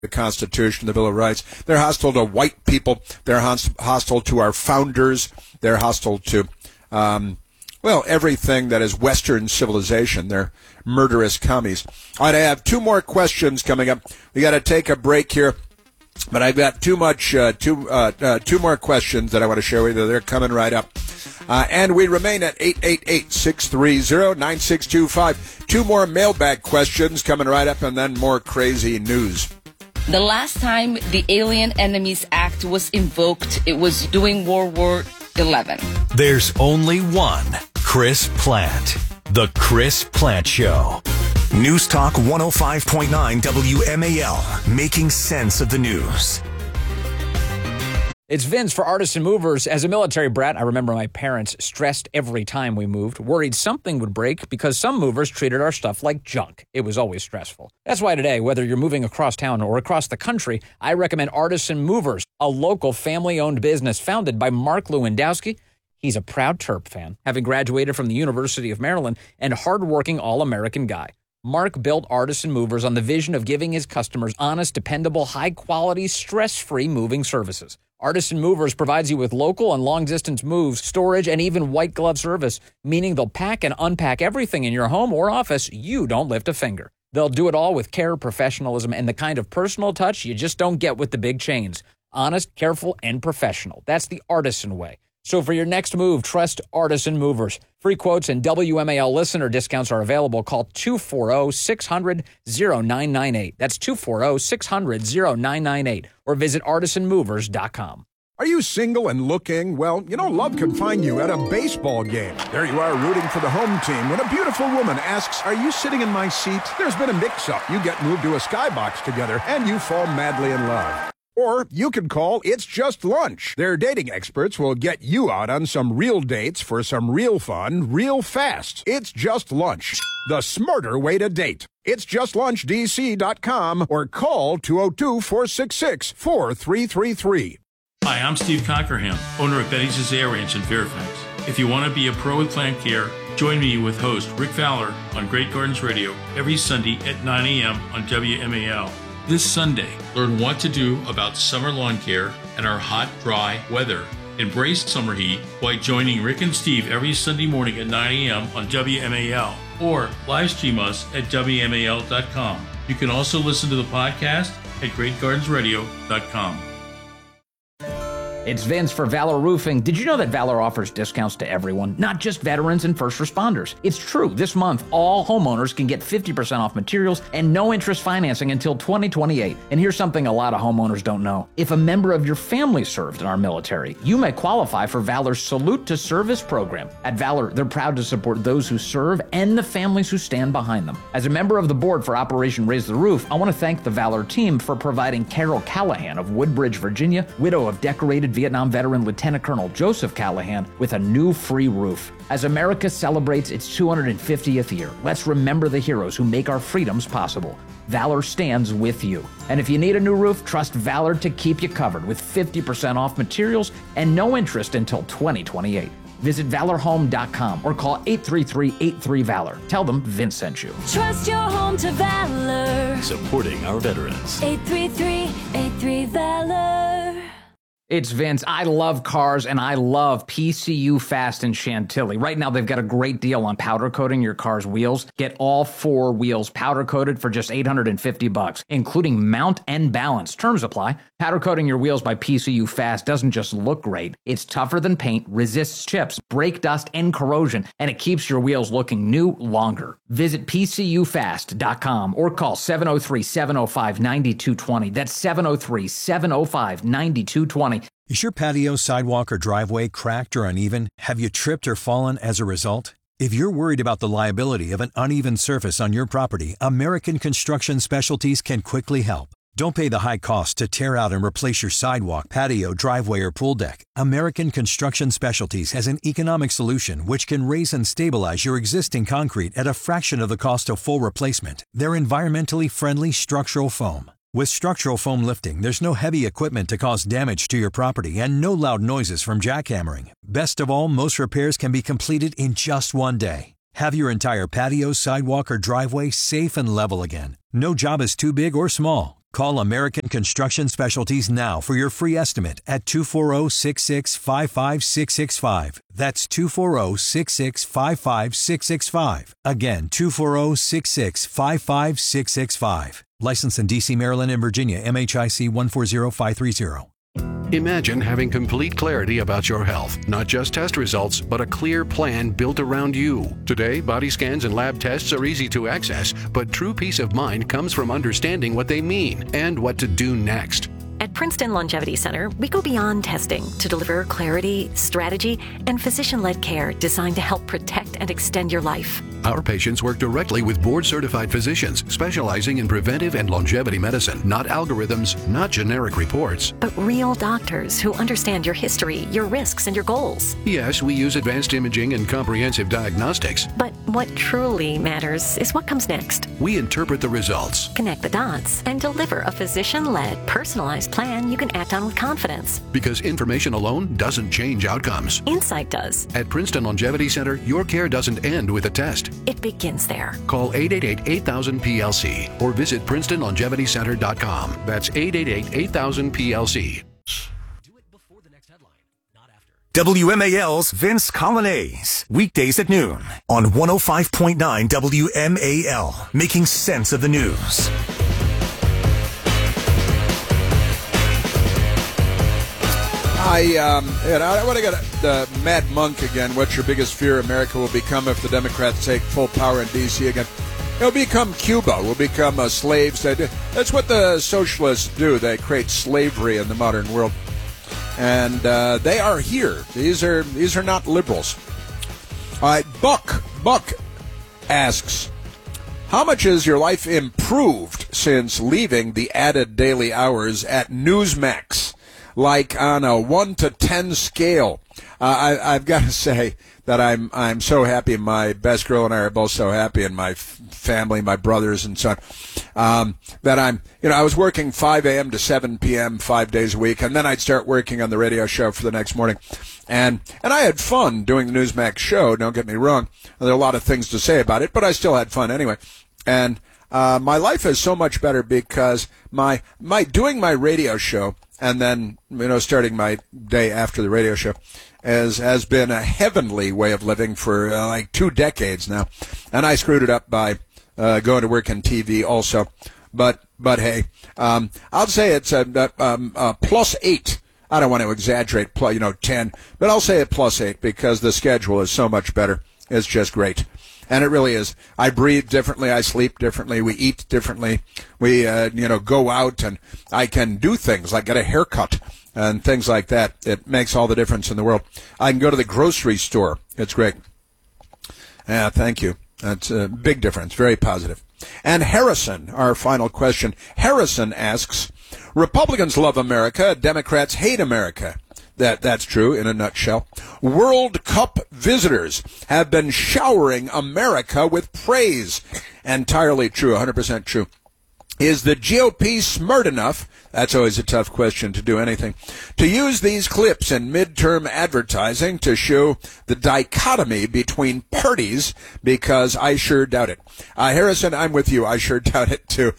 the Constitution, the Bill of Rights. They're hostile to white people. They're hostile to our founders. They're hostile to, everything that is Western civilization. They're murderous commies. All right, I have two more questions coming up. We got to take a break here, but I've got two more questions that I want to share with you. They're coming right up. And we remain at 888-630-9625. Two more mailbag questions coming right up, and then more crazy news. The last time the Alien Enemies Act was invoked, it was during World War XI. There's only one Chris Plante. The Chris Plante Show. News Talk 105.9 WMAL. Making sense of the news. It's Vince for Artisan Movers. As a military brat, I remember my parents stressed every time we moved, worried something would break because some movers treated our stuff like junk. It was always stressful. That's why today, whether you're moving across town or across the country, I recommend Artisan Movers, a local family-owned business founded by Mark Lewandowski. He's a proud Terp fan, having graduated from the University of Maryland, and hardworking all-American guy. Mark built Artisan Movers on the vision of giving his customers honest, dependable, high-quality, stress-free moving services. Artisan Movers provides you with local and long-distance moves, storage, and even white glove service, meaning they'll pack and unpack everything in your home or office. You don't lift a finger. They'll do it all with care, professionalism, and the kind of personal touch you just don't get with the big chains. Honest, careful, and professional. That's the Artisan way. So for your next move, trust Artisan Movers. Free quotes and WMAL listener discounts are available. Call 240-600-0998. That's 240-600-0998. Or visit artisanmovers.com. Are you single and looking? Well, love can find you at a baseball game. There you are rooting for the home team when a beautiful woman asks, "Are you sitting in my seat?" There's been a mix-up. You get moved to a skybox together and you fall madly in love. Or you can call It's Just Lunch. Their dating experts will get you out on some real dates for some real fun, real fast. It's Just Lunch, the smarter way to date. It's justllunchdc.com or call 202-466-4333. Hi, I'm Steve Cockerham, owner of Betty's Azalea Ranch in Fairfax. If you want to be a pro with plant care, join me with host Rick Fowler on Great Gardens Radio every Sunday at 9 a.m. on WMAL. This Sunday, learn what to do about summer lawn care and our hot, dry weather. Embrace summer heat by joining Rick and Steve every Sunday morning at 9 a.m. on WMAL or live stream us at WMAL.com. You can also listen to the podcast at GreatGardensRadio.com. It's Vince for Valor Roofing. Did you know that Valor offers discounts to everyone, not just veterans and first responders? It's true. This month, all homeowners can get 50% off materials and no interest financing until 2028. And here's something a lot of homeowners don't know. If a member of your family served in our military, you may qualify for Valor's Salute to Service program. At Valor, they're proud to support those who serve and the families who stand behind them. As a member of the board for Operation Raise the Roof, I want to thank the Valor team for providing Carol Callahan of Woodbridge, Virginia, widow of decorated Vietnam veteran Lieutenant Colonel Joseph Callahan, with a new free roof. As America celebrates its 250th year, let's remember the heroes who make our freedoms possible. Valor stands with you. And if you need a new roof, trust Valor to keep you covered with 50% off materials and no interest until 2028. Visit valorhome.com or call 833-83-VALOR. Tell them Vince sent you. Trust your home to Valor. Supporting our veterans. 833-83-VALOR. It's Vince. I love cars, and I love PCU Fast in Chantilly. Right now, they've got a great deal on powder coating your car's wheels. Get all 4 wheels powder coated for just $850, including mount and balance. Terms apply. Powder coating your wheels by PCU Fast doesn't just look great. It's tougher than paint, resists chips, brake dust, and corrosion, and it keeps your wheels looking new longer. Visit PCUfast.com or call 703-705-9220. That's 703-705-9220. Is your patio, sidewalk, or driveway cracked or uneven? Have you tripped or fallen as a result? If you're worried about the liability of an uneven surface on your property, American Construction Specialties can quickly help. Don't pay the high cost to tear out and replace your sidewalk, patio, driveway, or pool deck. American Construction Specialties has an economic solution which can raise and stabilize your existing concrete at a fraction of the cost of full replacement. They're environmentally friendly structural foam. With structural foam lifting, there's no heavy equipment to cause damage to your property and no loud noises from jackhammering. Best of all, most repairs can be completed in just one day. Have your entire patio, sidewalk, or driveway safe and level again. No job is too big or small. Call American Construction Specialties now for your free estimate at 240-6655-665. That's 240-6655-665. Again, 240-6655-665. Licensed in D.C., Maryland, and Virginia, MHIC 140530. Imagine having complete clarity about your health, not just test results, but a clear plan built around you. Today, body scans and lab tests are easy to access, but true peace of mind comes from understanding what they mean and what to do next. At Princeton Longevity Center, we go beyond testing to deliver clarity, strategy, and physician-led care designed to help protect and extend your life. Our patients work directly with board-certified physicians specializing in preventive and longevity medicine, not algorithms, not generic reports, but real doctors who understand your history, your risks, and your goals. Yes, we use advanced imaging and comprehensive diagnostics. But what truly matters is what comes next. We interpret the results, connect the dots, and deliver a physician-led, personalized plan you can act on with confidence. Because information alone doesn't change outcomes. Insight does. At Princeton Longevity Center, your care doesn't end with a test. It begins there. Call 888-8000-PLC or visit PrincetonLongevityCenter.com. That's 888-8000-PLC. Do it before the next headline, not after. WMAL's Vince Colonnese, weekdays at noon on 105.9 WMAL, making sense of the news. I want to get Mad Monk again. What's your biggest fear America will become if the Democrats take full power in D.C. again? It'll become Cuba. We'll become slaves. That's what the socialists do. They create slavery in the modern world. And they are here. These are not liberals. All right, Buck asks, how much has your life improved since leaving the added daily hours at Newsmax? Like on a 1 to 10 scale. I've got to say that I'm so happy. My best girl and I are both so happy, and my family, my brothers and so on, that I was working 5 a.m. to 7 p.m. 5 days a week, and then I'd start working on the radio show for the next morning. And I had fun doing the Newsmax show, don't get me wrong. There are a lot of things to say about it, but I still had fun anyway. And my life is so much better because my doing my radio show and then, starting my day after the radio show has been a heavenly way of living for like 2 decades now. And I screwed it up by going to work in TV also. But hey, I'll say it's a +8. I don't want to exaggerate, 10, but I'll say a +8 because the schedule is so much better. It's just great. And it really is. I breathe differently. I sleep differently. We eat differently. We, go out, and I can do things like get a haircut and things like that. It makes all the difference in the world. I can go to the grocery store. It's great. Yeah, thank you. That's a big difference. Very positive. And Harrison, our final question. Harrison asks, Republicans love America. Democrats hate America. That's true in a nutshell. World Cup visitors have been showering America with praise. Entirely true, 100% true. Is the GOP smart enough, that's always a tough question to do anything, to use these clips in midterm advertising to show the dichotomy between parties? Because I sure doubt it. Harrison, I'm with you. I sure doubt it too.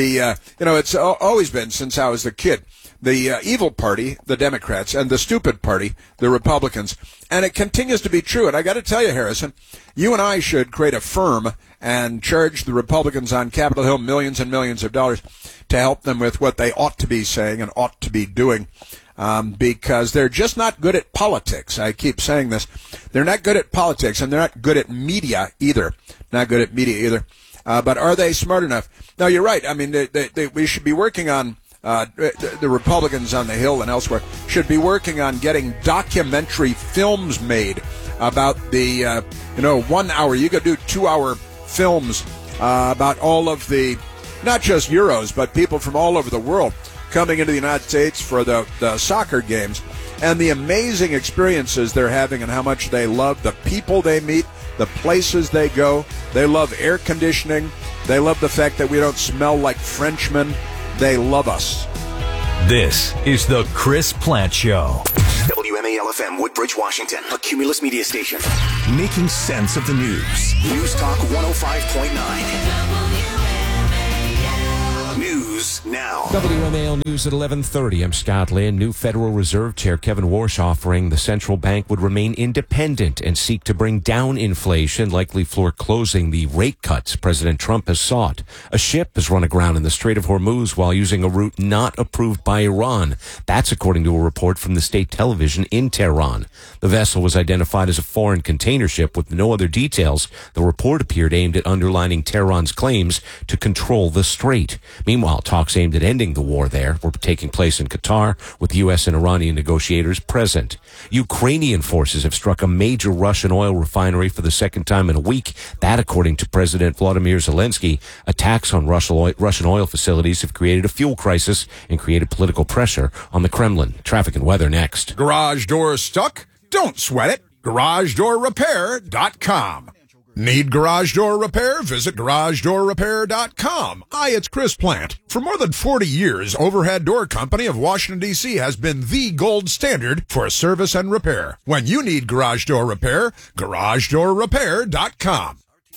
It's always been since I was a kid. The evil party, the Democrats, and the stupid party, the Republicans. And it continues to be true. And I got to tell you, Harrison, you and I should create a firm and charge the Republicans on Capitol Hill millions and millions of dollars to help them with what they ought to be saying and ought to be doing, because they're just not good at politics. I keep saying this. They're not good at politics, and they're not good at media either. Not good at media either. But are they smart enough? No, you're right. I mean, we should be working on the Republicans on the Hill and elsewhere should be working on getting documentary films made about the 1 hour. You could do 2-hour films about all of the, not just Euros, but people from all over the world coming into the United States for the soccer games, and the amazing experiences they're having and how much they love the people they meet, the places they go. They love air conditioning. They love the fact that we don't smell like Frenchmen. They love us. This is the Chris Plant Show. WMAL-FM, Woodbridge, Washington. A Cumulus media station. Making sense of the news. News Talk 105.9. News News now. WMAL News at 11:30. I'm Scott Lynn. New Federal Reserve Chair Kevin Warsh offering the central bank would remain independent and seek to bring down inflation, likely foreclosing the rate cuts President Trump has sought. A ship has run aground in the Strait of Hormuz while using a route not approved by Iran. That's according to a report from the state television in Tehran. The vessel was identified as a foreign container ship with no other details. The report appeared aimed at underlining Tehran's claims to control the strait. Meanwhile, talks aimed at ending the war there were taking place in Qatar, with U.S. and Iranian negotiators present. Ukrainian forces have struck a major Russian oil refinery for the second time in a week. That, according to President Vladimir Zelensky, attacks on Russian oil facilities have created a fuel crisis and created political pressure on the Kremlin. Traffic and weather next. Garage door stuck? Don't sweat it. GarageDoorRepair.com. Need garage door repair? Visit GarageDoorRepair.com. Hi, it's Chris Plant. For more than 40 years, Overhead Door Company of Washington, D.C. has been the gold standard for service and repair. When you need garage door repair, GarageDoorRepair.com.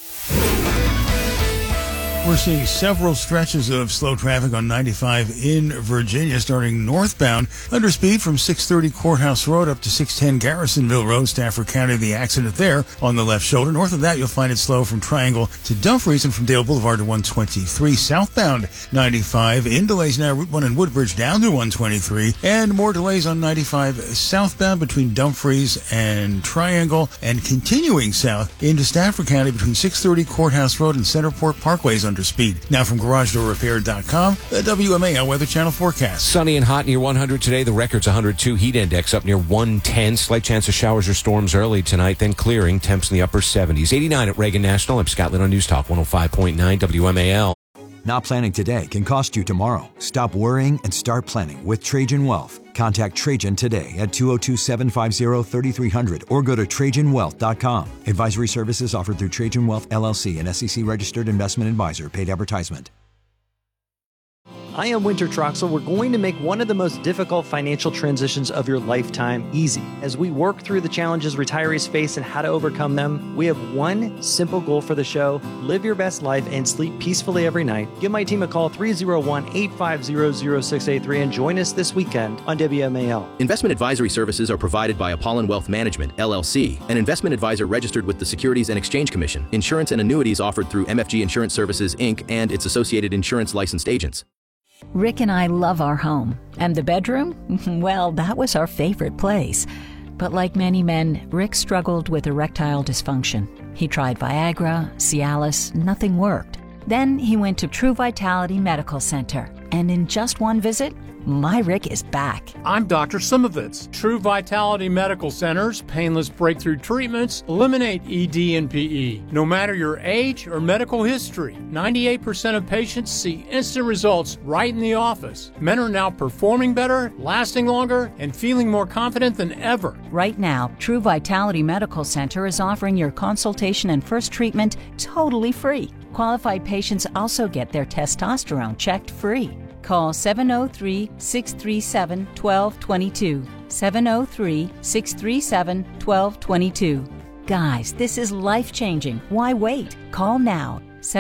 We're seeing several stretches of slow traffic on 95 in Virginia, starting northbound under speed from 630 Courthouse Road up to 610 Garrisonville Road, Stafford County. The accident there on the left shoulder. North of that, you'll find it slow from Triangle to Dumfries and from Dale Boulevard to 123. Southbound 95 in delays now. Route 1 and Woodbridge down to 123. And more delays on 95 southbound between Dumfries and Triangle, and continuing south into Stafford County between 630 Courthouse Road and Centerport Parkways under speed. Now from GarageDoorRepair.com, the WMAL Weather Channel forecast. Sunny and hot near 100 today. The record's 102. Heat index up near 110. Slight chance of showers or storms early tonight, then clearing. Temps in the upper 70s. 89 at Reagan National. I'm Scott Lynn on News Talk 105.9 WMAL. Not planning today can cost you tomorrow. Stop worrying and start planning with Trajan Wealth. Contact Trajan today at 202-750-3300 or go to TrajanWealth.com. Advisory services offered through Trajan Wealth LLC, an SEC-registered investment advisor. Paid advertisement. I am Winter Troxel. We're going to make one of the most difficult financial transitions of your lifetime easy. As we work through the challenges retirees face and how to overcome them, we have one simple goal for the show: live your best life and sleep peacefully every night. Give my team a call, 301-850-0683, and join us this weekend on WMAL. Investment advisory services are provided by Apollon Wealth Management, LLC, an investment advisor registered with the Securities and Exchange Commission. Insurance and annuities offered through MFG Insurance Services, Inc. and its associated insurance licensed agents. Rick and I love our home. And the bedroom? Well, that was our favorite place. But like many men, Rick struggled with erectile dysfunction. He tried Viagra, Cialis, nothing worked. Then he went to True Vitality Medical Center. And in just one visit, my Rick is back. I'm Dr. Simovitz. True Vitality Medical Center's painless breakthrough treatments eliminate ED and PE. No matter your age or medical history, 98% of patients see instant results right in the office. Men are now performing better, lasting longer, and feeling more confident than ever. Right now, True Vitality Medical Center is offering your consultation and first treatment totally free. Qualified patients also get their testosterone checked free. Call 703-637-1222. 703-637-1222. Guys, this is life-changing. Why wait? Call now.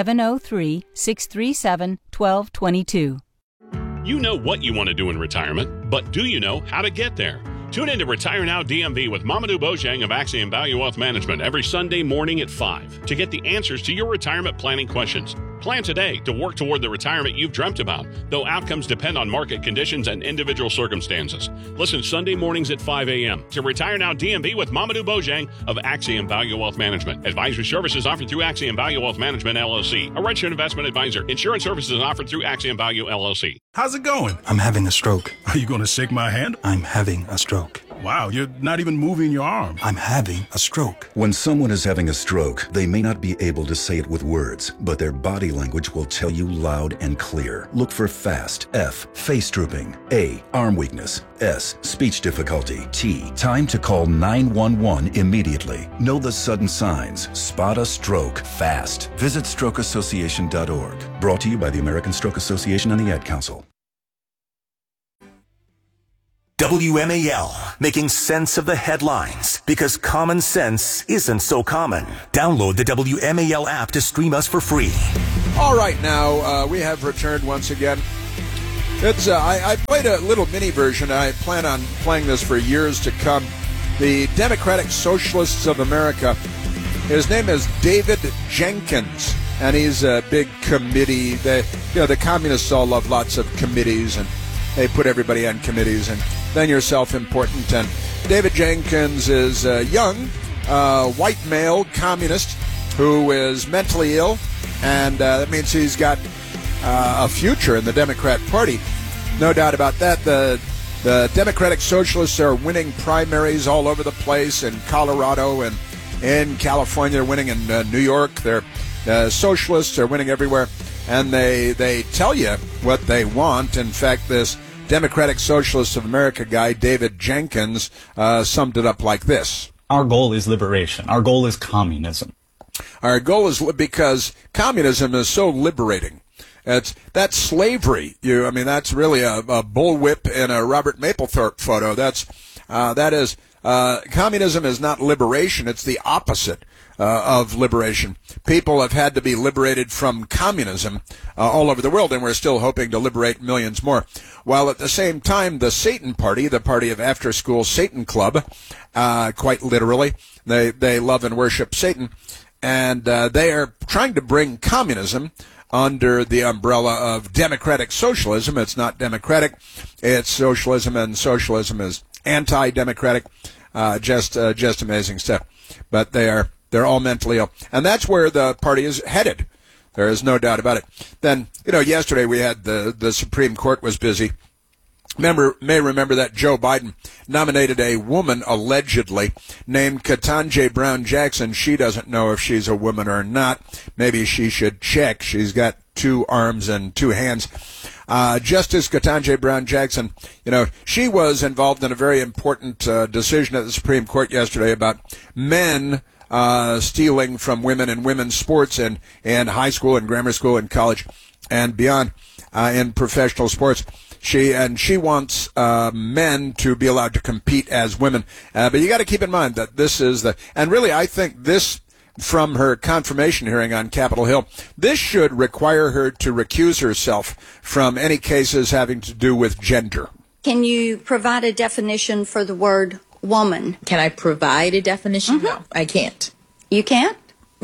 703-637-1222. You know what you want to do in retirement, but do you know how to get there? Tune in to Retire Now DMV with Mamadou Bojang of Axiom Value Wealth Management every Sunday morning at 5 to get the answers to your retirement planning questions. Plan today to work toward the retirement you've dreamt about, though outcomes depend on market conditions and individual circumstances. Listen Sunday mornings at 5 a.m. to Retire Now DMV with Mamadou Bojang of Axiom Value Wealth Management. Advisory services offered through Axiom Value Wealth Management, LLC, a registered investment advisor. Insurance services offered through Axiom Value, LLC. How's it going? I'm having a stroke. Are you going to shake my hand? I'm having a stroke. Wow, you're not even moving your arm. I'm having a stroke. When someone is having a stroke, they may not be able to say it with words, but their body language will tell you loud and clear. Look for FAST. F, face drooping. A, arm weakness. S, speech difficulty. T, time to call 911 immediately. Know the sudden signs. Spot a stroke fast. Visit strokeassociation.org. Brought to you by the American Stroke Association and the Ad Council. WMAL, making sense of the headlines, because common sense isn't so common. Download the WMAL app to stream us for free. All right, now we have returned once again. It's I played a little mini version. I plan on playing this for years to come. The Democratic Socialists of America. His name is David Jenkins, and he's a big committee. The communists all love lots of committees, and they put everybody on committees, and then you're self-important. And David Jenkins is a young, white male communist who is mentally ill, and that means he's got a future in the Democrat Party. No doubt about that. The Democratic Socialists are winning primaries all over the place in Colorado and in California. They're winning in New York. They're Socialists are winning everywhere, and they tell you what they want. In fact, this Democratic Socialists of America guy, David Jenkins, summed it up like this. Our goal is liberation. Our goal is communism. Our goal is because communism is so liberating. That's slavery. That's really a bullwhip in a Robert Mapplethorpe photo. That is communism is not liberation. It's the opposite of liberation. People have had to be liberated from communism all over the world, and we're still hoping to liberate millions more. While at the same time, the Satan Party, the party of after-school Satan Club, quite literally, they love and worship Satan, and they are trying to bring communism under the umbrella of democratic socialism. It's not democratic, it's socialism, and socialism is anti-democratic. Just amazing stuff. But they're all mentally ill, and that's where the party is headed. There is no doubt about it. Then, yesterday we had the Supreme Court was busy. May remember that Joe Biden nominated a woman, allegedly, named Ketanji Brown Jackson. She doesn't know if she's a woman or not. Maybe she should check. She's got 2 arms and 2 hands. Justice Ketanji Brown Jackson, she was involved in a very important decision at the Supreme Court yesterday about men stealing from women in women's sports and high school and grammar school and college and beyond in professional sports. She wants men to be allowed to compete as women. But you got to keep in mind that this is and really I think this, from her confirmation hearing on Capitol Hill, this should require her to recuse herself from any cases having to do with gender. Can you provide a definition for the word woman? Can I provide a definition? No, I can't. You can't?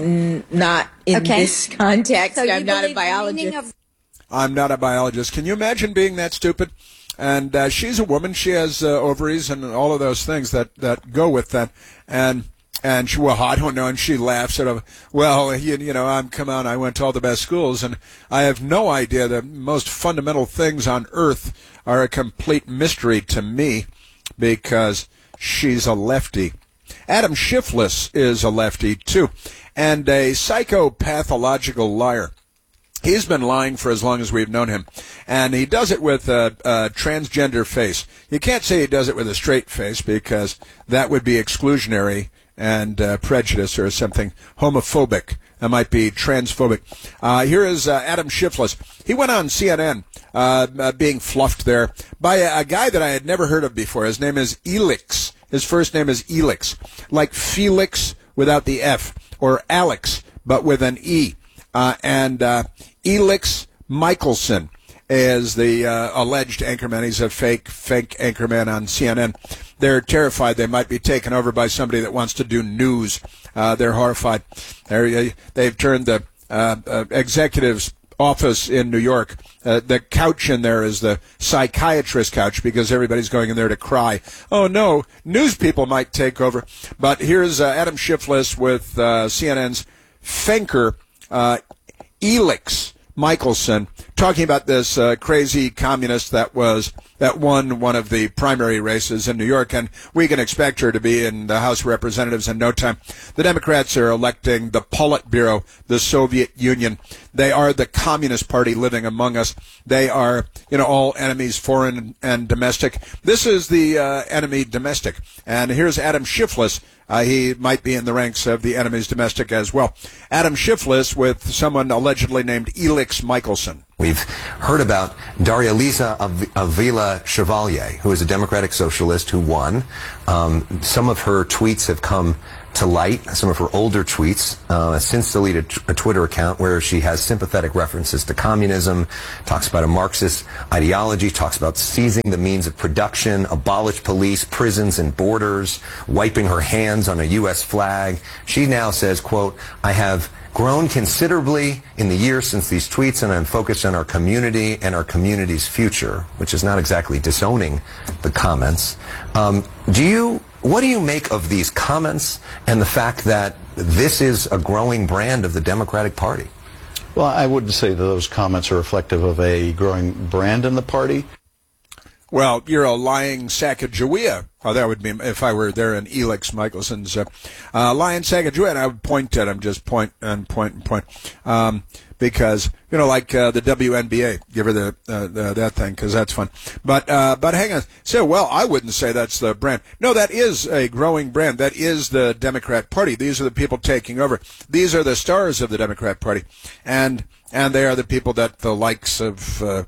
Not in this context. So I'm not a biologist. I'm not a biologist. Can you imagine being that stupid? And she's a woman. She has ovaries and all of those things that go with that. And she, I don't know. And she laughs at him. Well, I went to all the best schools, and I have no idea. The most fundamental things on earth are a complete mystery to me because she's a lefty. Adam Schiff is a lefty, too, and a psychopathological liar. He's been lying for as long as we've known him, and he does it with a transgender face. You can't say he does it with a straight face because that would be exclusionary and prejudice or something homophobic. That might be transphobic. Here is Adam Schiff. He went on CNN being fluffed there by a guy that I had never heard of before. His name is Elix. His first name is Elix, like Felix without the F, or Alex, but with an E. And Elix Michelson is the alleged anchorman. He's a fake anchorman on CNN. They're terrified they might be taken over by somebody that wants to do news. They're horrified. They've turned the executive's office in New York. The couch in there is the psychiatrist couch because everybody's going in there to cry. Oh, no, news people might take over. But here's Adam Schiff with CNN's Fenker, Elix Michelson, talking about this crazy communist that won one of the primary races in New York, and we can expect her to be in the House of Representatives in no time. The Democrats are electing the Politburo, the Soviet Union. They are the Communist Party living among us. They are, all enemies, foreign and domestic. This is the enemy domestic. And here's Adam Schiff. He might be in the ranks of the enemies domestic as well. Adam Schiff with someone allegedly named Elix Michelson. We've heard about Daria Lisa Avila Chevalier, who is a Democratic Socialist who won. Some of her tweets have come to light some of her older tweets, since deleted a Twitter account where she has sympathetic references to communism, talks about a Marxist ideology, talks about seizing the means of production, abolish police, prisons, and borders, wiping her hands on a U.S. flag. She now says, quote, "I have grown considerably in the years since these tweets, and I'm focused on our community and our community's future," which is not exactly disowning the comments. What do you make of these comments and the fact that this is a growing brand of the Democratic Party? Well, I wouldn't say that those comments are reflective of a growing brand in the party. Well, you're a lying Sacagawea. Oh, that would be if I were there in Elix Michelson's lying Sacagawea, and I would point at him, just point. Because, like the WNBA, give her that thing, because that's fun. But hang on. So, well, I wouldn't say that's the brand. No, that is a growing brand. That is the Democrat Party. These are the people taking over. These are the stars of the Democrat Party. And they are the people that the likes of, the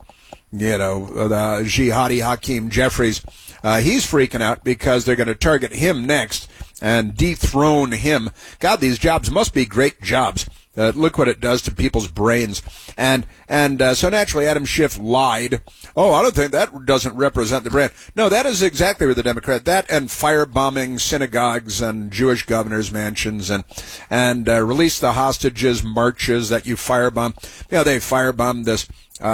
jihadi Hakeem Jeffries, he's freaking out because they're going to target him next and dethrone him. God, these jobs must be great jobs. Look what it does to people's brains. And so naturally Adam Schiff lied. Oh, I don't think that doesn't represent the brand. No, that is exactly where the Democrat, that and firebombing synagogues and Jewish governors' mansions and release the hostages marches that you firebomb. They firebombed this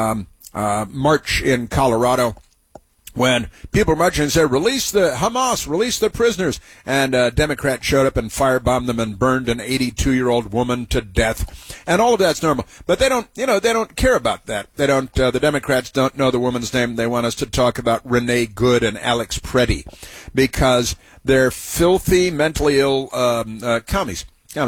march in Colorado when people were marching and said, "Release the Hamas, release the prisoners," and a Democrat showed up and firebombed them and burned an 82-year-old woman to death, and all of that's normal. But they don't care about that. They don't. The Democrats don't know the woman's name. They want us to talk about Renee Good and Alex Preddy because they're filthy, mentally ill commies.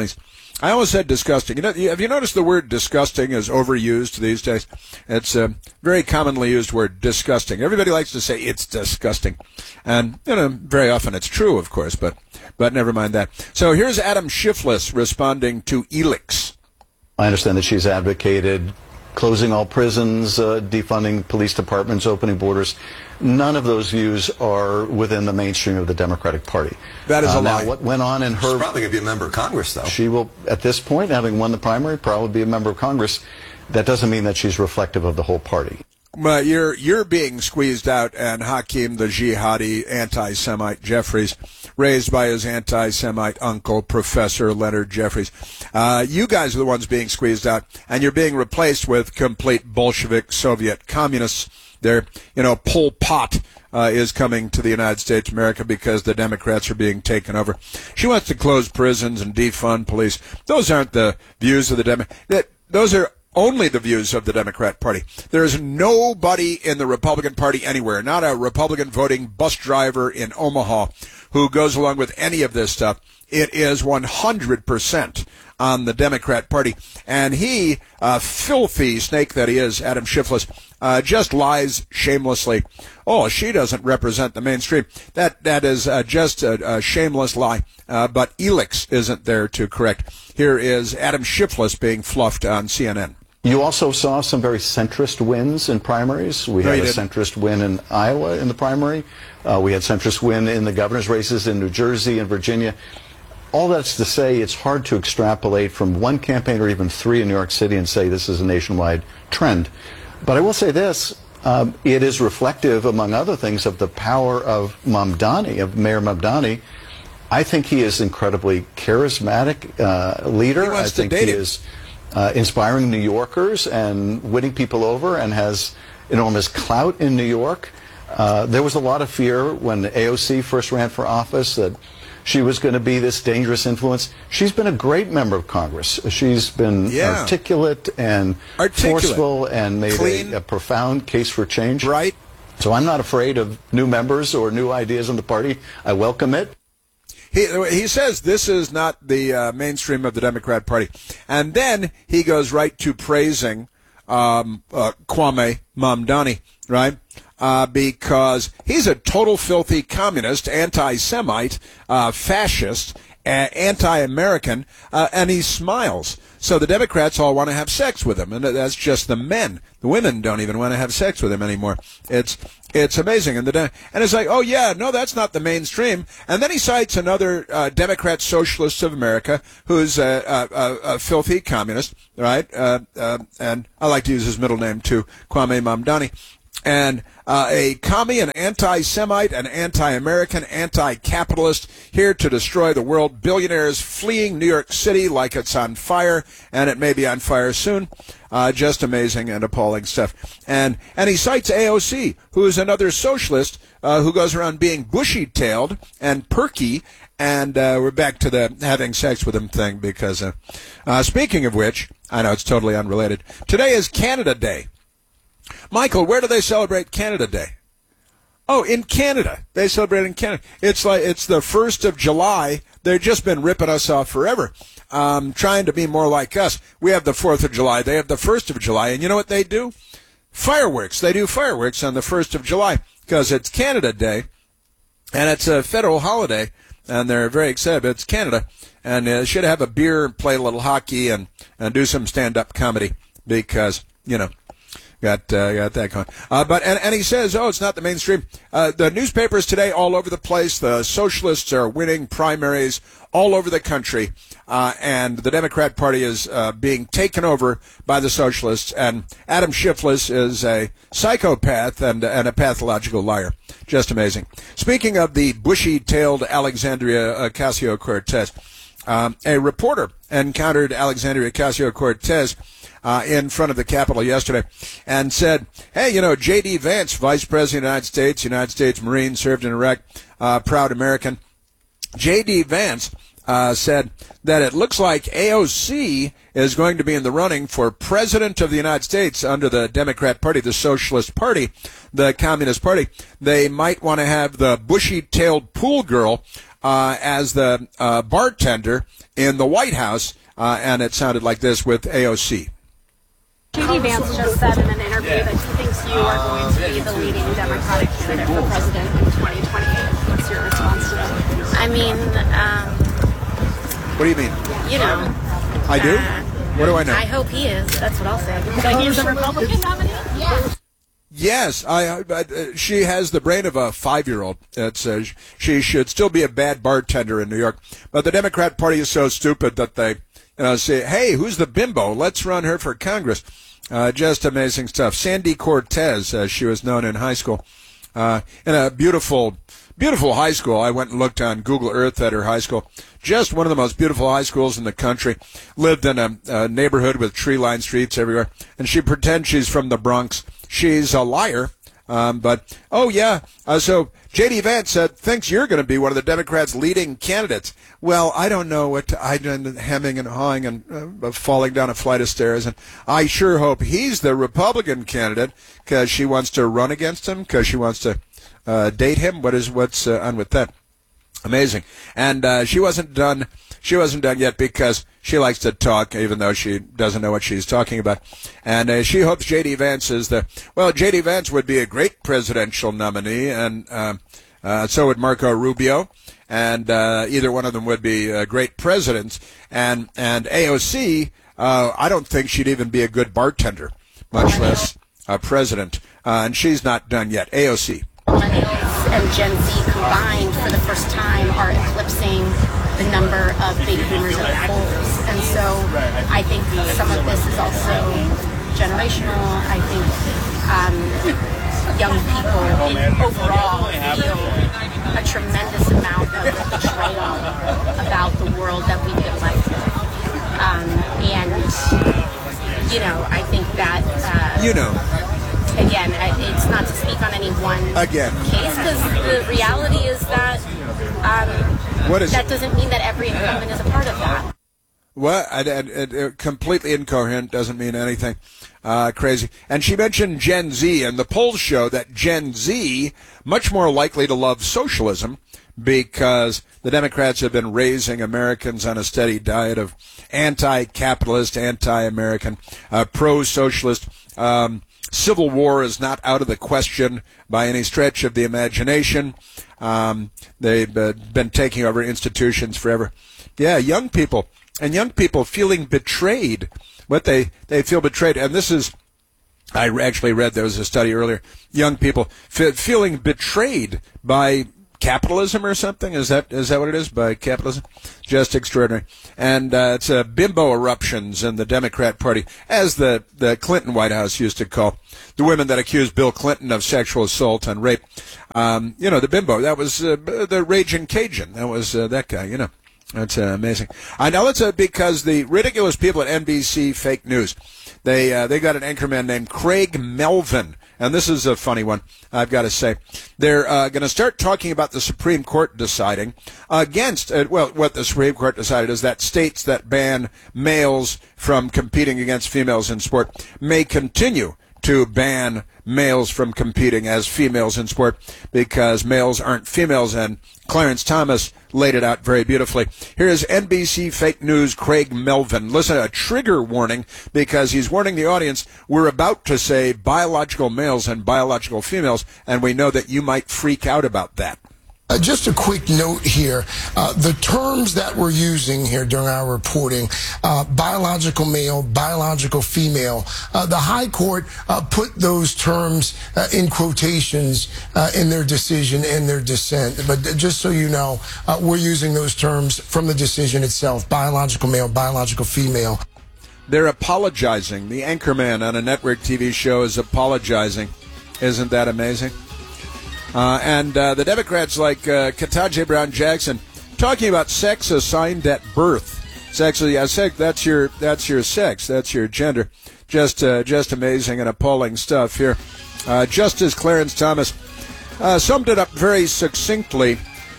I always said disgusting. Have you noticed the word disgusting is overused these days? It's a very commonly used word, disgusting. Everybody likes to say it's disgusting. And, very often it's true, of course, but never mind that. So here's Adam Schiffless responding to Elix. I understand that she's advocated closing all prisons, defunding police departments, opening borders. None of those views are within the mainstream of the Democratic Party. That is a lie. Now, what went on in her... She's probably going to be a member of Congress, though. She will, at this point, having won the primary, probably be a member of Congress. That doesn't mean that she's reflective of the whole party. But you're being squeezed out, and Hakeem, the jihadi anti-Semite Jeffries, raised by his anti-Semite uncle, Professor Leonard Jeffries. You guys are the ones being squeezed out, and you're being replaced with complete Bolshevik Soviet communists. They're, Pol Pot is coming to the United States of America because the Democrats are being taken over. She wants to close prisons and defund police. Those aren't the views of the Democrats. Those are only the views of the Democrat Party. There is nobody in the Republican Party anywhere, not a Republican voting bus driver in Omaha, who goes along with any of this stuff. It is 100% on the Democrat Party. And he, filthy snake that he is, Adam Schiffless, just lies shamelessly. Oh, she doesn't represent the mainstream. That is just a shameless lie. But Elix isn't there to correct. Here is Adam Schiffless being fluffed on CNN. You also saw some very centrist wins in primaries. We had a centrist win in Iowa in the primary. We had centrist win in the governor's races in New Jersey and Virginia. All that's to say it's hard to extrapolate from one campaign or even three in New York City and say this is a nationwide trend. But I will say this, it is reflective, among other things, of the power of Mamdani, of Mayor Mamdani. I think he is incredibly charismatic leader. I think he is inspiring New Yorkers and winning people over and has enormous clout in New York. There was a lot of fear when AOC first ran for office that she was going to be this dangerous influence. She's been a great member of Congress. She's been articulate and forceful and made a profound case for change. Right. So I'm not afraid of new members or new ideas in the party. I welcome it. He says this is not the mainstream of the Democrat Party. And then he goes right to praising Kwame Mamdani, right? Because he's a total filthy communist, anti-Semite, fascist, anti-American, and he smiles. So the Democrats all want to have sex with him, and that's just the men. The women don't even want to have sex with him anymore. It's amazing. And it's like, oh, yeah, no, that's not the mainstream. And then he cites another Democrat Socialist of America who's a filthy communist, right? And I like to use his middle name, too, Kwame Mamdani. And a commie, an anti-Semite, an anti-American, anti-capitalist, here to destroy the world. Billionaires fleeing New York City like it's on fire, and it may be on fire soon. Just amazing and appalling stuff. And he cites AOC, who is another socialist who goes around being bushy-tailed and perky. And we're back to the having sex with him thing because, speaking of which, I know it's totally unrelated. Today is Canada Day. Michael, where do they celebrate Canada Day? Oh, in Canada. They celebrate in Canada. It's the 1st of July. They've just been ripping us off forever, trying to be more like us. We have the 4th of July. They have the 1st of July. And you know what they do? Fireworks. They do fireworks on the 1st of July because it's Canada Day, and it's a federal holiday, and they're very excited. It's Canada, and they should have a beer, play a little hockey, and do some stand-up comedy because, you know, Got that going. But he says, it's not the mainstream. The newspapers today all over the place, the socialists are winning primaries all over the country, and the Democrat Party is being taken over by the socialists, and Adam Schiff is a psychopath and a pathological liar. Just amazing. Speaking of the bushy-tailed Alexandria Ocasio-Cortez, a reporter encountered Alexandria Ocasio-Cortez in front of the Capitol yesterday and said, hey, J.D. Vance, Vice President of the United States Marine, served in Iraq, proud American. J.D. Vance said that it looks like AOC is going to be in the running for President of the United States under the Democrat Party, the Socialist Party, the Communist Party. They might want to have the bushy-tailed pool girl as the bartender in the White House, and it sounded like this with AOC. J.D. Vance just said in an interview that he thinks you are going to be the leading Democratic candidate for president in 2028. What's your response to that? I mean, what do you mean? I do? What do I know? I hope he is. That's what I'll say. That he's the Republican nominee? Yeah. Yes, she has the brain of a 5-year-old. She should still be a bad bartender in New York. But the Democrat Party is so stupid that they say, hey, who's the bimbo? Let's run her for Congress. Just amazing stuff. Sandy Cortez, as she was known in high school, in a beautiful high school. I went and looked on Google Earth at her high school. Just one of the most beautiful high schools in the country. Lived in a neighborhood with tree-lined streets everywhere. And she pretends she's from the Bronx. She's a liar. So J.D. Vance thinks you're going to be one of the Democrats' leading candidates. Well, I don't know what I've been hemming and hawing and falling down a flight of stairs. And I sure hope he's the Republican candidate because she wants to run against him, because she wants to date him. What's on with that? Amazing. And she wasn't done. She wasn't done yet because she likes to talk, even though she doesn't know what she's talking about. And she hopes J.D. Vance is J.D. Vance would be a great presidential nominee, and so would Marco Rubio, and either one of them would be great presidents. And AOC, I don't think she'd even be a good bartender, much less a president. And she's not done yet. AOC. Millennials and Gen Z combined for the first time are eclipsing the number of baby boomers at the polls. And so I think some of this is also generational. I think young people overall feel a tremendous amount of betrayal about the world that we've been left with. I think that... Again, it's not to speak on any one case, because the reality is that that doesn't mean that every incumbent is a part of that. What? Completely incoherent, doesn't mean anything. Crazy. And she mentioned Gen Z, and the polls show that Gen Z much more likely to love socialism because the Democrats have been raising Americans on a steady diet of anti-capitalist, anti-American, pro-socialist Civil war is not out of the question by any stretch of the imagination. They've been taking over institutions forever. Yeah, young people feeling betrayed. What they feel betrayed, and this is, I actually read, there was a study earlier, young people feeling betrayed by capitalism or something. Is that what it is, by capitalism? Just extraordinary. And it's bimbo eruptions in the Democrat Party, as the Clinton White House used to call the women that accused Bill Clinton of sexual assault and rape. The bimbo, that was the Raging Cajun. That was that guy, That's amazing. Now let's because the ridiculous people at NBC Fake News, they got an anchorman named Craig Melvin, and this is a funny one, I've got to say. They're going to start talking about the Supreme Court deciding against, what the Supreme Court decided is that states that ban males from competing against females in sport may continue to ban males from competing as females in sport because males aren't females, and Clarence Thomas laid it out very beautifully. Here is NBC Fake News Craig Melvin. Listen, a trigger warning, because he's warning the audience, we're about to say biological males and biological females, and we know that you might freak out about that. Just a quick note here. The terms that we're using here during our reporting, biological male, biological female, the High Court put those terms in quotations in their decision and their dissent. But just so you know, we're using those terms from the decision itself, biological male, biological female. They're apologizing. The anchorman on a network TV show is apologizing. Isn't that amazing? And the Democrats like Ketanji Brown Jackson talking about sex assigned at birth. Sex, that's your sex, that's your gender. Just amazing and appalling stuff here. Justice Clarence Thomas summed it up very succinctly.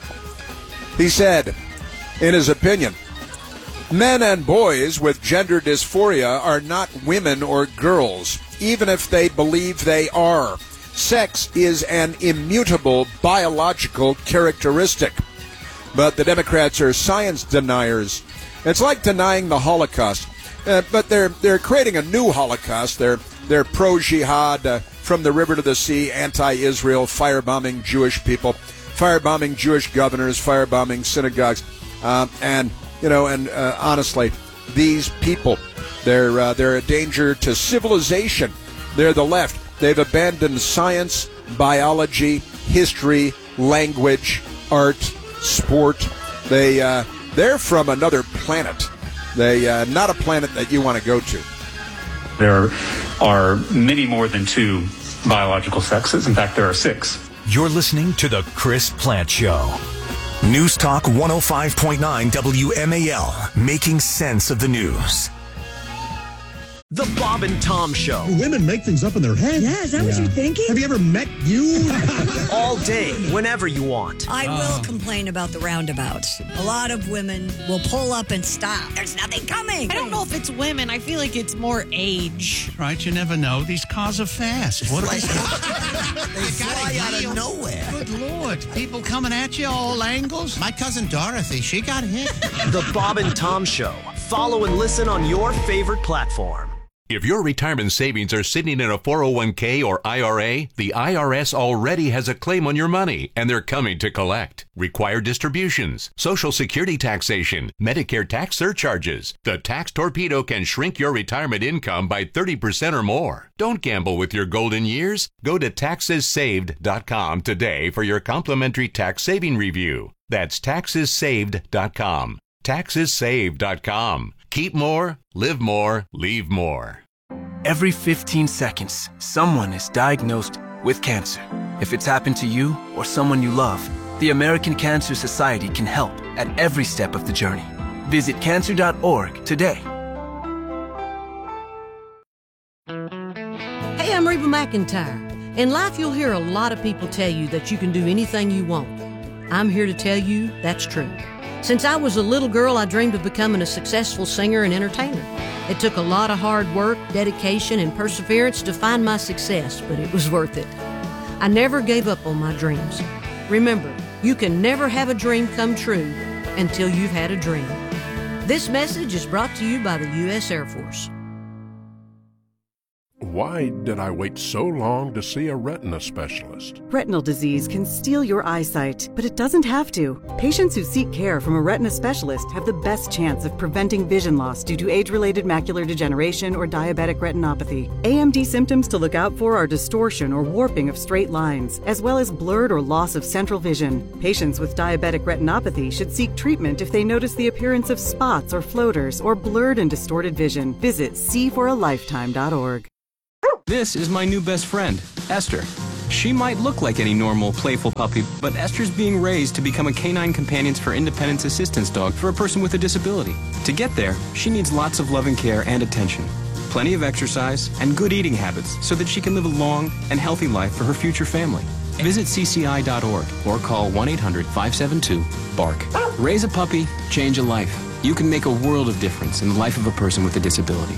He said, in his opinion, men and boys with gender dysphoria are not women or girls, even if they believe they are. Sex is an immutable biological characteristic. But the Democrats are science deniers. It's like denying the Holocaust. But they're creating a new Holocaust. They're pro-jihad, from the river to the sea, anti-Israel, firebombing Jewish people, firebombing Jewish governors, firebombing synagogues. Honestly, these people, they're a danger to civilization. They're the left. They've abandoned science, biology, history, language, art, sport. They're from another planet. Not a planet that you want to go to. There are many more than 2 biological sexes. In fact, there are 6. You're listening to The Chris Plante Show. News Talk 105.9 WMAL, making sense of the news. The Bob and Tom Show. Women make things up in their head. Yeah, is that what you're thinking? Have you ever met you? All day, whenever you want. I will complain about the roundabouts. A lot of women will pull up and stop. There's nothing coming. I don't know if it's women. I feel like it's more age. Right, you never know. These cars are fast. What are they? They fly out of nowhere. Good Lord. People coming at you all angles. My cousin Dorothy, she got hit. The Bob and Tom Show. Follow and listen on your favorite platform. If your retirement savings are sitting in a 401k or IRA, the IRS already has a claim on your money, and they're coming to collect. Required distributions, Social Security taxation, Medicare tax surcharges. The Tax Torpedo can shrink your retirement income by 30% or more. Don't gamble with your golden years. Go to taxessaved.com today for your complimentary tax saving review. That's taxessaved.com. Taxessaved.com. Keep more, live more, leave more. Every 15 seconds, someone is diagnosed with cancer. If it's happened to you or someone you love, the American Cancer Society can help at every step of the journey. Visit cancer.org today. Hey, I'm Reba McEntire. In life, you'll hear a lot of people tell you that you can do anything you want. I'm here to tell you that's true. Since I was a little girl, I dreamed of becoming a successful singer and entertainer. It took a lot of hard work, dedication, and perseverance to find my success, but it was worth it. I never gave up on my dreams. Remember, you can never have a dream come true until you've had a dream. This message is brought to you by the U.S. Air Force. Why did I wait so long to see a retina specialist? Retinal disease can steal your eyesight, but it doesn't have to. Patients who seek care from a retina specialist have the best chance of preventing vision loss due to age-related macular degeneration or diabetic retinopathy. AMD symptoms to look out for are distortion or warping of straight lines, as well as blurred or loss of central vision. Patients with diabetic retinopathy should seek treatment if they notice the appearance of spots or floaters or blurred and distorted vision. Visit seeforalifetime.org. This is my new best friend, Esther. She might look like any normal, playful puppy, but Esther's being raised to become a Canine Companions for Independence assistance dog for a person with a disability. To get there, she needs lots of loving care and attention, plenty of exercise, and good eating habits so that she can live a long and healthy life for her future family. Visit cci.org or call 1-800-572-BARK. Raise a puppy, change a life. You can make a world of difference in the life of a person with a disability.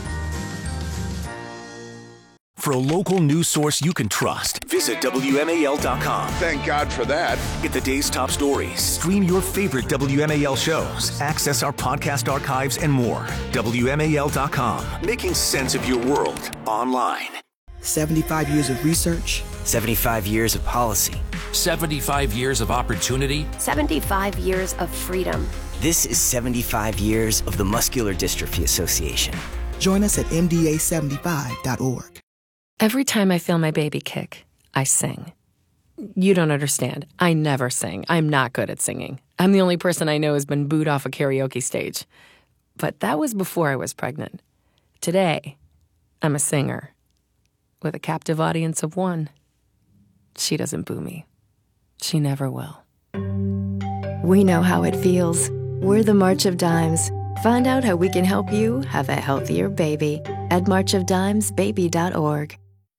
For a local news source you can trust, visit WMAL.com. Thank God for that. Get the day's top stories, stream your favorite WMAL shows, access our podcast archives, and more. WMAL.com, making sense of your world online. 75 years of research. 75 years of policy. 75 years of opportunity. 75 years of freedom. This is 75 years of the Muscular Dystrophy Association. Join us at MDA75.org. Every time I feel my baby kick, I sing. You don't understand. I never sing. I'm not good at singing. I'm the only person I know who's been booed off a karaoke stage. But that was before I was pregnant. Today, I'm a singer with a captive audience of one. She doesn't boo me. She never will. We know how it feels. We're the March of Dimes. Find out how we can help you have a healthier baby at marchofdimesbaby.org.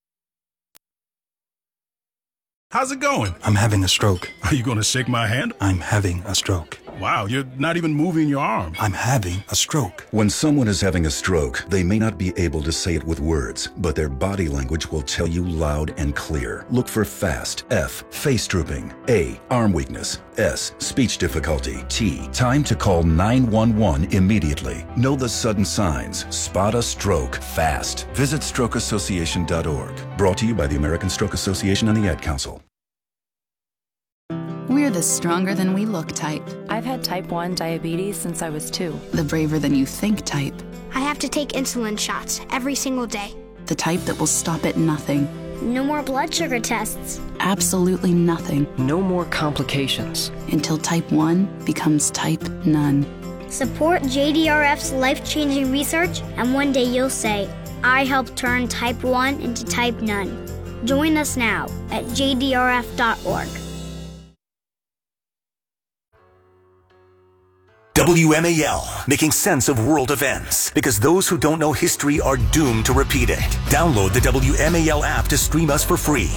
How's it going? I'm having a stroke. Are you going to shake my hand? I'm having a stroke. Wow, you're not even moving your arm. I'm having a stroke. When someone is having a stroke, they may not be able to say it with words, but their body language will tell you loud and clear. Look for FAST. F, face drooping. A, arm weakness. S, speech difficulty. T, time to call 911 immediately. Know the sudden signs. Spot a stroke fast. Visit strokeassociation.org. Brought to you by the American Stroke Association and the Ad Council. We're the stronger than we look type. I've had type 1 diabetes since I was 2. The braver than you think type. I have to take insulin shots every single day. The type that will stop at nothing. No more blood sugar tests. Absolutely nothing. No more complications. Until type 1 becomes type none. Support JDRF's life-changing research, and one day you'll say, I helped turn type 1 into type none. Join us now at jdrf.org. WMAL, making sense of world events, because those who don't know history are doomed to repeat it. Download the WMAL app to stream us for free.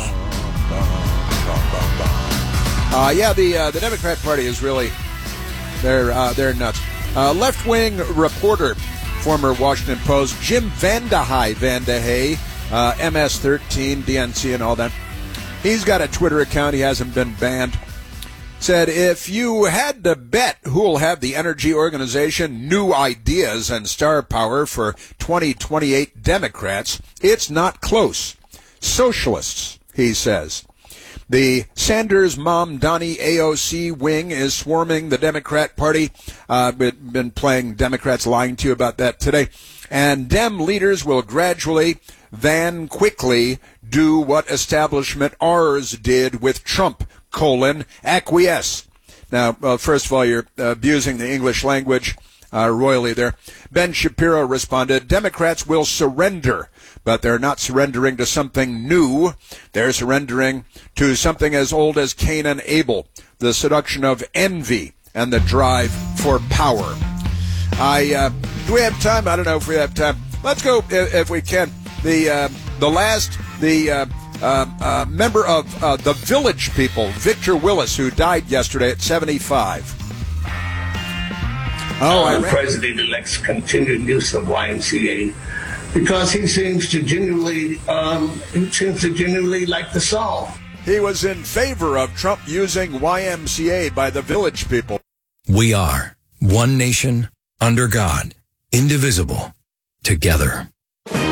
The Democrat Party is really, they're nuts. Left-wing reporter, former Washington Post, Jim Vandehei, MS-13, DNC and all that. He's got a Twitter account. He hasn't been banned. Said, if you had to bet who'll have the energy organization, new ideas, and star power for 2028 Democrats, it's not close. Socialists, he says. The Sanders Mom Donnie AOC wing is swarming the Democrat Party. Been playing Democrats lying to you about that today. And Dem leaders will gradually, then quickly, do what establishment R's did with Trump. Acquiesce. Now, first of all, you're abusing the English language royally there. Ben Shapiro responded, Democrats will surrender, but they're not surrendering to something new. They're surrendering to something as old as Cain and Abel, the seduction of envy and the drive for power. Do we have time? I don't know if we have time. Let's go, if we can. The member of the Village People, Victor Willis, who died yesterday at 75. President-elect's continued use of YMCA because he seems to genuinely like the song. He was in favor of Trump using YMCA by the Village People. We are one nation under God, indivisible, together.